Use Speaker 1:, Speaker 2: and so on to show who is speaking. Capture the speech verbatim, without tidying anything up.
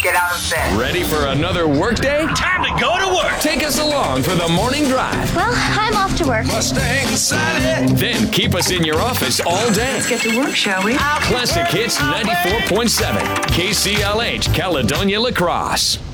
Speaker 1: get out of bed.
Speaker 2: Ready for another workday?
Speaker 3: Time to go to work.
Speaker 2: Take us along for the morning drive.
Speaker 4: Well, I'm off to work.
Speaker 3: Mustang Sally.
Speaker 2: Then keep us in your office all day.
Speaker 1: Let's get to work, shall we?
Speaker 2: Classic Hits ninety-four point seven, K C L H, Caledonia, La Crosse.